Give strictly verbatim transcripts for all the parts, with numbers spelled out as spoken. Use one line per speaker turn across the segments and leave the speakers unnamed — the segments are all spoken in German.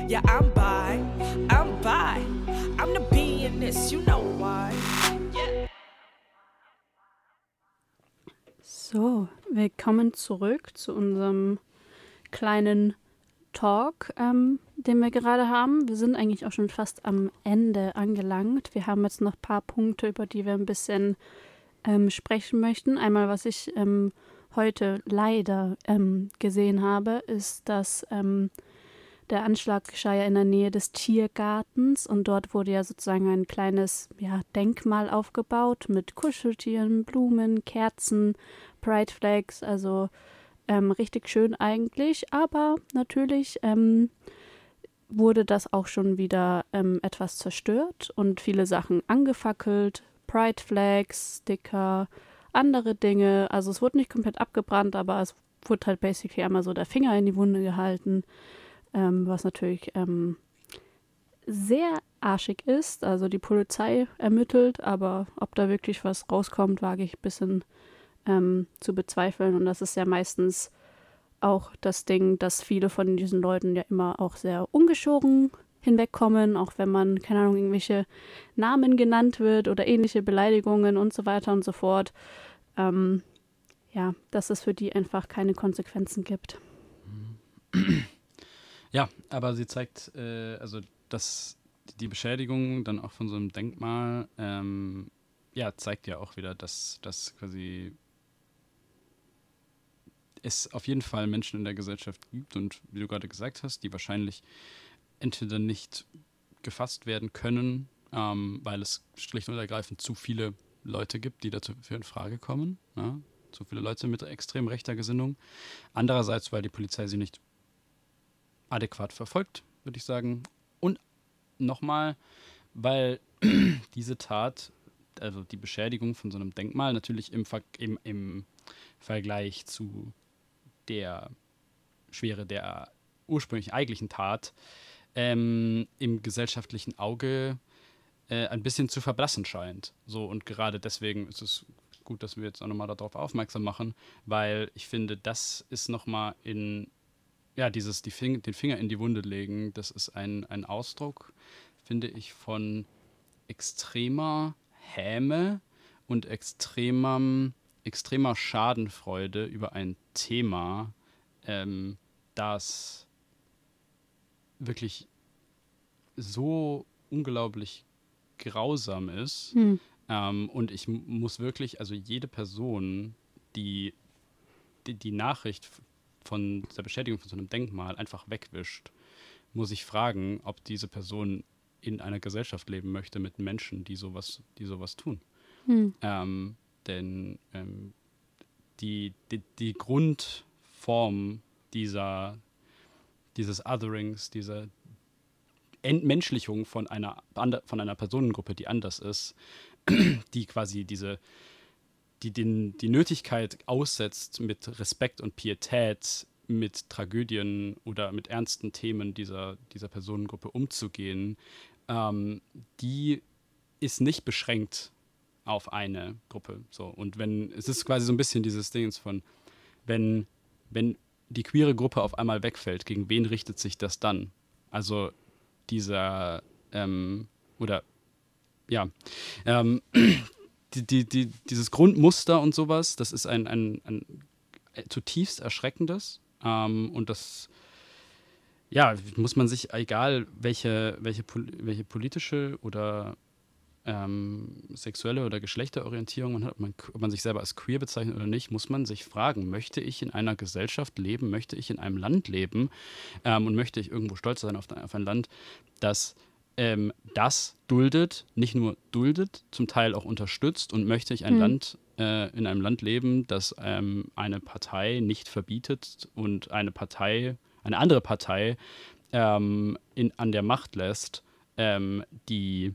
Yeah, I'm bi, I'm bi. I'm the bee in this, you know why. Yeah.
So, willkommen zurück zu unserem kleinen Talk, ähm, den wir gerade haben. Wir sind eigentlich auch schon fast am Ende angelangt. Wir haben jetzt noch ein paar Punkte, über die wir ein bisschen ähm, sprechen möchten. Einmal, was ich ähm, heute leider ähm, gesehen habe, ist, dass ähm, der Anschlag geschah ja in der Nähe des Tiergartens und dort wurde ja sozusagen ein kleines ja, Denkmal aufgebaut mit Kuscheltieren, Blumen, Kerzen, Pride Flags, also ähm, richtig schön eigentlich, aber natürlich ähm, wurde das auch schon wieder ähm, etwas zerstört und viele Sachen angefackelt, Pride Flags, Sticker, andere Dinge, also es wurde nicht komplett abgebrannt, aber es wurde halt basically einmal so der Finger in die Wunde gehalten. Ähm, was natürlich ähm, sehr arschig ist. Also die Polizei ermittelt, aber ob da wirklich was rauskommt, wage ich ein bisschen ähm, zu bezweifeln. Und das ist ja meistens auch das Ding, dass viele von diesen Leuten ja immer auch sehr ungeschoren hinwegkommen, auch wenn man, keine Ahnung, irgendwelche Namen genannt wird oder ähnliche Beleidigungen und so weiter und so fort. Ähm, ja, dass es für die einfach keine Konsequenzen gibt.
Ja, aber sie zeigt, äh, also dass die Beschädigung dann auch von so einem Denkmal, ähm, ja, zeigt ja auch wieder, dass, dass quasi es auf jeden Fall Menschen in der Gesellschaft gibt und wie du gerade gesagt hast, die wahrscheinlich entweder nicht gefasst werden können, ähm, weil es schlicht und ergreifend zu viele Leute gibt, die dafür in Frage kommen, ja? Zu viele Leute mit extrem rechter Gesinnung. Andererseits, weil die Polizei sie nicht adäquat verfolgt, würde ich sagen. Und nochmal, weil diese Tat, also die Beschädigung von so einem Denkmal, natürlich im, Ver- im, im Vergleich zu der Schwere der ursprünglich eigentlichen Tat ähm, im gesellschaftlichen Auge äh, ein bisschen zu verblassen scheint. So, und gerade deswegen ist es gut, dass wir jetzt auch nochmal darauf aufmerksam machen, weil ich finde, das ist nochmal in Ja, dieses die Fing- den Finger in die Wunde legen, das ist ein, ein Ausdruck, finde ich, von extremer Häme und extremem, extremer Schadenfreude über ein Thema, ähm, das wirklich so unglaublich grausam ist.
Hm.
Ähm, und ich m- muss wirklich, also jede Person, die die, die Nachricht f- von der Beschädigung von so einem Denkmal einfach wegwischt, muss ich fragen, ob diese Person in einer Gesellschaft leben möchte mit Menschen, die sowas, die sowas tun.
Hm.
Ähm, denn ähm, die, die, die Grundform dieser, dieses Otherings, dieser Entmenschlichung von einer, ander- von einer Personengruppe, die anders ist, die quasi diese die den, die Nötigkeit aussetzt, mit Respekt und Pietät mit Tragödien oder mit ernsten Themen dieser, dieser Personengruppe umzugehen, ähm, die ist nicht beschränkt auf eine Gruppe. So. Und wenn, es ist quasi so ein bisschen dieses Ding von, wenn, wenn die queere Gruppe auf einmal wegfällt, gegen wen richtet sich das dann? Also dieser, ähm, oder ja, ähm, die, die, die, dieses Grundmuster und sowas, das ist ein, ein, ein zutiefst erschreckendes. Ähm, und das, ja, muss man sich, egal welche, welche, welche politische oder ähm, sexuelle oder Geschlechterorientierung man hat, ob man, ob man sich selber als queer bezeichnet oder nicht, muss man sich fragen, möchte ich in einer Gesellschaft leben, möchte ich in einem Land leben ähm, und möchte ich irgendwo stolz sein auf, auf ein Land, das ähm, das duldet, nicht nur duldet, zum Teil auch unterstützt und möchte ich ein
Hm.
Land, äh, in einem Land leben, das ähm, eine Partei nicht verbietet und eine Partei, eine andere Partei ähm, in, an der Macht lässt, ähm, die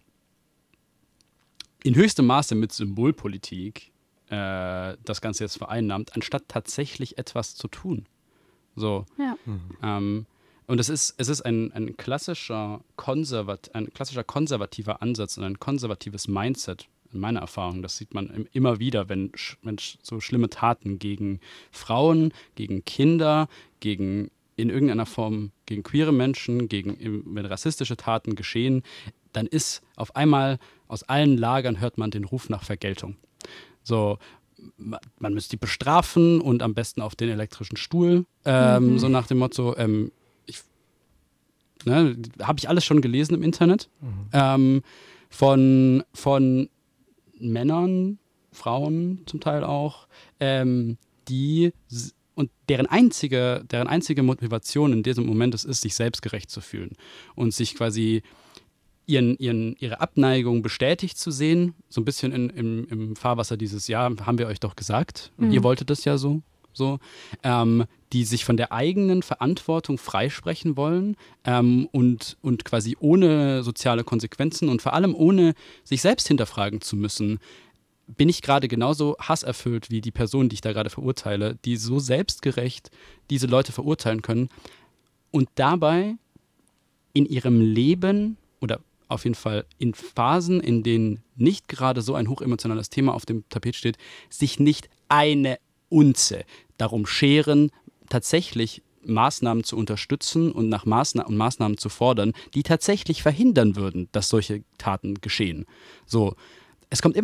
in höchstem Maße mit Symbolpolitik äh, das Ganze jetzt vereinnahmt, anstatt tatsächlich etwas zu tun. So.
Ja.
Ähm, und es ist, es ist ein, ein, klassischer Konservat, ein klassischer konservativer Ansatz und ein konservatives Mindset, in meiner Erfahrung. Das sieht man im, immer wieder, wenn, sch- wenn sch- so schlimme Taten gegen Frauen, gegen Kinder, gegen in irgendeiner Form gegen queere Menschen, gegen wenn rassistische Taten geschehen, dann ist auf einmal aus allen Lagern hört man den Ruf nach Vergeltung. So, man müsste die bestrafen und am besten auf den elektrischen Stuhl, ähm, mhm. so nach dem Motto, ähm, ich, ne, habe ich alles schon gelesen im Internet, mhm. ähm, von, von Männern, Frauen zum Teil auch, ähm, die und deren einzige, deren einzige Motivation in diesem Moment ist, ist, sich selbstgerecht zu fühlen und sich quasi ihren, ihren, ihre Abneigung bestätigt zu sehen, so ein bisschen in, im, im Fahrwasser dieses Jahr, haben wir euch doch gesagt, mhm. ihr wolltet das ja so, so ähm, die sich von der eigenen Verantwortung freisprechen wollen ähm, und, und quasi ohne soziale Konsequenzen und vor allem ohne sich selbst hinterfragen zu müssen, bin ich gerade genauso hasserfüllt wie die Person, die ich da gerade verurteile, die so selbstgerecht diese Leute verurteilen können und dabei in ihrem Leben oder auf jeden Fall in Phasen, in denen nicht gerade so ein hochemotionales Thema auf dem Tapet steht, sich nicht eine Unze darum scheren, tatsächlich Maßnahmen zu unterstützen und nach Maßnahmen, und Maßnahmen zu fordern, die tatsächlich verhindern würden, dass solche Taten geschehen. So, es kommt immer